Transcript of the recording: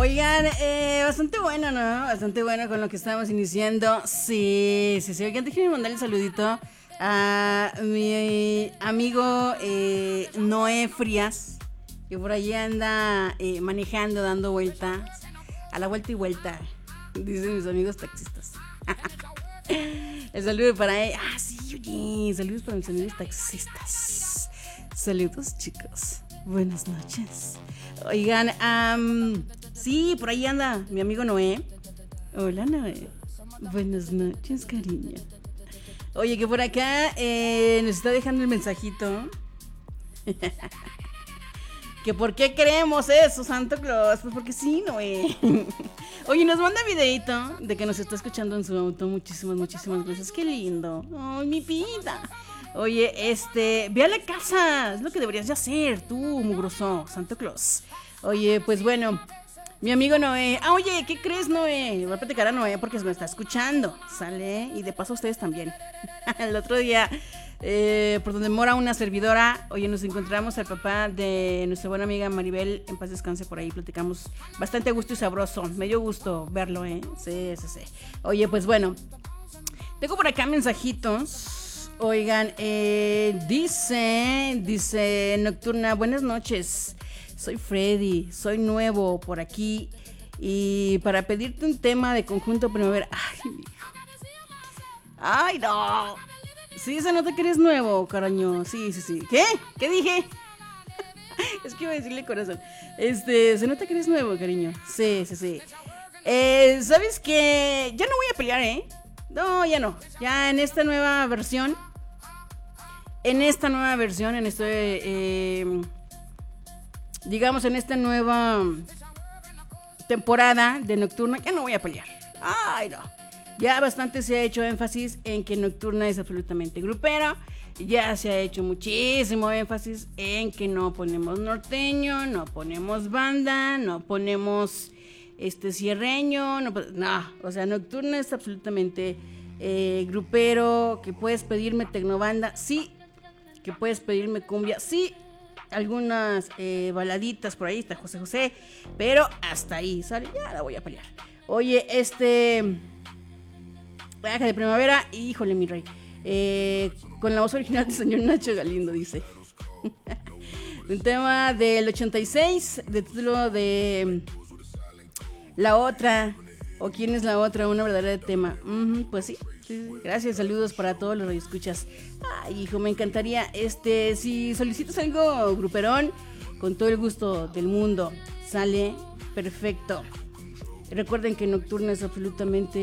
Oigan, bastante bueno, ¿no? Bastante bueno con lo que estamos iniciando. Sí. Oigan, déjenme mandarle un saludito a mi amigo Noé Frías, que por allí anda manejando, dando vueltas, a la vuelta y vuelta, dicen mis amigos taxistas. El saludo para él. Sí, oye, saludos para mis amigos taxistas. Saludos, chicos. Buenas noches. Oigan, sí, por ahí anda mi amigo Noé. Hola, Noé. Buenas noches, cariño. Oye, que por acá nos está dejando el mensajito. Que por qué creemos eso, Santo Claus. Pues porque sí, Noé. Oye, nos manda videito de que nos está escuchando en su auto. Muchísimas gracias. Qué lindo. Ay, mi vida. Oye, ve a la casa. Es lo que deberías de hacer, tú, mugroso, Santo Claus. Oye, pues bueno, mi amigo Noé. Oye, ¿qué crees, Noé? Voy a platicar a Noé porque se me está escuchando. ¿Sale? Y de paso ustedes también. El otro día, por donde mora una servidora, oye, nos encontramos al papá de nuestra buena amiga Maribel. En paz descanse, por ahí platicamos bastante a gusto y sabroso. Me dio gusto verlo, Sí. Oye, pues bueno, tengo por acá mensajitos. Oigan, dice Nocturna, buenas noches. Soy Freddy, soy nuevo por aquí y para pedirte un tema de Conjunto Primavera. Ay, mijo. Ay, no. Sí, se nota que eres nuevo, caraño. Sí. ¿Qué? ¿Qué dije? Es que iba a decirle corazón. Se nota que eres nuevo, cariño. Sí. ¿Sabes qué? Ya no voy a pelear, No, ya no. Ya en esta nueva versión, digamos, en esta nueva temporada de Nocturna, ya no voy a pelear. Ay, no. Ya bastante se ha hecho énfasis en que Nocturna es absolutamente grupera. Ya se ha hecho muchísimo énfasis en que no ponemos norteño, no ponemos banda, no ponemos cierreño, no, o sea, Nocturna es absolutamente grupero, que puedes pedirme tecnobanda, sí, que puedes pedirme cumbia, sí, algunas baladitas por ahí, está José, pero hasta ahí, ¿sale? Ya la voy a pelear. Oye, Baja de Primavera, híjole, mi rey, con la voz original del señor Nacho Galindo, dice. Un tema del 86, de título de La Otra, o ¿Quién es la Otra? Una verdadera tema. Pues sí. Gracias, saludos para todos los radioescuchas. Ay, hijo, me encantaría, si solicitas algo gruperón, con todo el gusto del mundo, sale perfecto. Recuerden que Nocturna es absolutamente